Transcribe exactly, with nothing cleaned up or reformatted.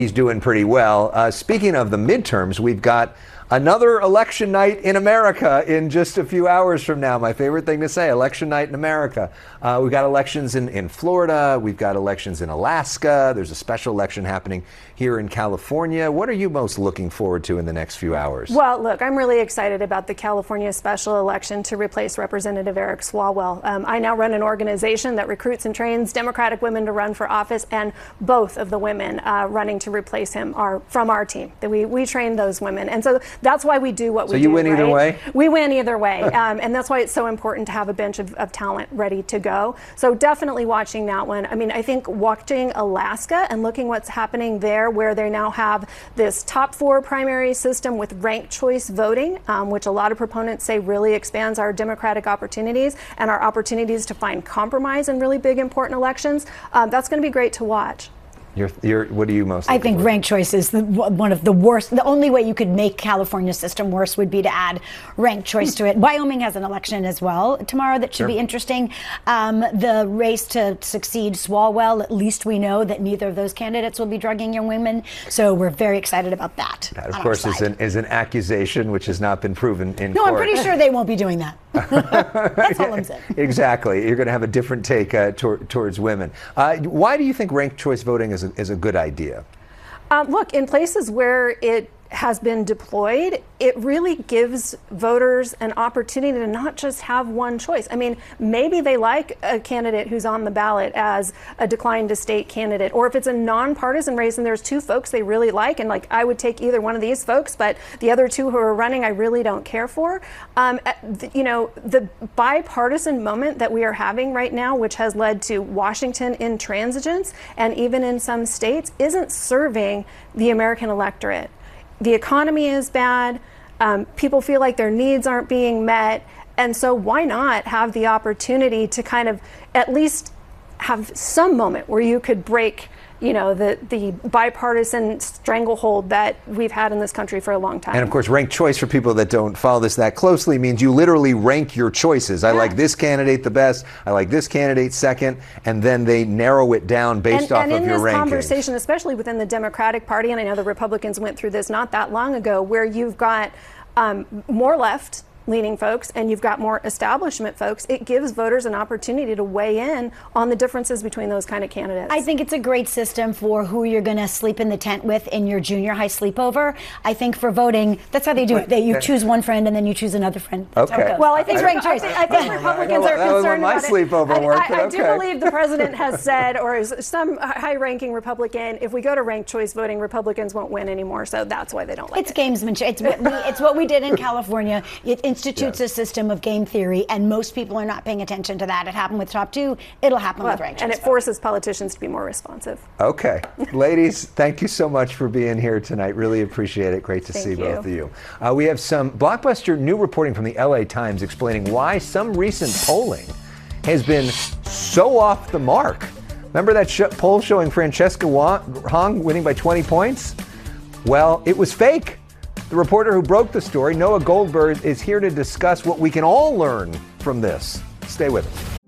He's doing pretty well. Uh, speaking of the midterms, we've got another election night in America in just a few hours from now. My favorite thing to say, election night in America. Uh, we've got elections in, in Florida. We've got elections in Alaska. There's a special election happening here in California. What are you most looking forward to in the next few hours? Well, look, I'm really excited about the California special election to replace Representative Eric Swalwell. Um, I now run an organization that recruits and trains Democratic women to run for office, and both of the women uh, running to replace him are from our team. We, we train those women. And so that's why we do what we do. So you win right? either way? We win either way. um, and that's why it's so important to have a bench of, of talent ready to go. So definitely watching that one. I mean, I think watching Alaska and looking what's happening there, where they now have this top four primary system with ranked choice voting, um, which a lot of proponents say really expands our democratic opportunities and our opportunities to find compromise in really big, important elections. Um, that's going to be great to watch. You're, you're, what do you most I think ranked choice is the, one of the worst. The only way you could make California's system worse would be to add ranked choice to it. Wyoming has an election as well tomorrow that should sure. be interesting. Um, the race to succeed Swalwell, at least we know that neither of those candidates will be drugging young women. So we're very excited about that. That, of course, is an, is an accusation which has not been proven in no, court. No, I'm pretty sure they won't be doing that. That's all I'm saying. Exactly. You're going to have a different take uh, tor- towards women. Uh, why do you think ranked choice voting is a, is a good idea? Um, look, in places where it has been deployed, it really gives voters an opportunity to not just have one choice. I mean, maybe they like a candidate who's on the ballot as a declined to state candidate, or if it's a nonpartisan race and there's two folks they really like, and like, I would take either one of these folks, but the other two who are running I really don't care for. Um, you know, the bipartisan moment that we are having right now, which has led to Washington intransigence and even in some states, isn't serving the American electorate. The economy is bad. Um, people feel like their needs aren't being met. And so why not have the opportunity to kind of at least have some moment where you could break, you know, the, the bipartisan stranglehold that we've had in this country for a long time. And of course, ranked choice, for people that don't follow this that closely, means you literally rank your choices. I yeah. like this candidate the best. I like this candidate second. And then they narrow it down based and, off and of your rankings. And in this conversation, especially within the Democratic Party, and I know the Republicans went through this not that long ago, where you've got um, more left leaning folks and you've got more establishment folks, it gives voters an opportunity to weigh in on the differences between those kind of candidates. I think it's a great system for who you're going to sleep in the tent with in your junior high sleepover. I think for voting, that's how they do it. They, you choose one friend and then you choose another friend. That's okay. Well, I think I, ranked I, choice. think, I think Republicans are that concerned my about sleepover it. Worked, I, I, I okay. do believe the president has said, or some high-ranking Republican, if we go to ranked choice voting, Republicans won't win anymore. So that's why they don't like it's it. It's gamesmanship. It's what, we, it's what we did in California. It institutes yeah. a system of game theory, and most people are not paying attention to that. It happened with Top Two. It'll happen well, with ranked and choice it forces politicians to be more responsive. Okay. Ladies, thank you so much for being here tonight. Really appreciate it. Great to thank see you. both of you. Uh, we have some blockbuster new reporting from the L A Times explaining why some recent polling has been so off the mark. Remember that sh- poll showing Francesca Hong winning by twenty points? Well, it was fake. The reporter who broke the story, Noah Goldberg, is here to discuss what we can all learn from this. Stay with us.